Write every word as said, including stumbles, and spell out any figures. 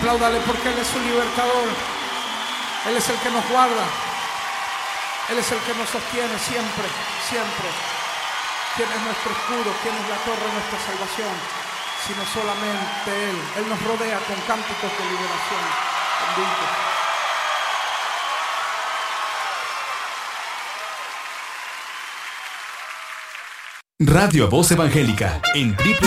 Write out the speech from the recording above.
Apláudale porque Él es su libertador. Él es el que nos guarda. Él es el que nos sostiene siempre, siempre. ¿Quién es nuestro escudo? ¿Quién es la torre de nuestra salvación? Sino solamente Él. Él nos rodea con cánticos de liberación. Bendito. Radio Voz Evangélica en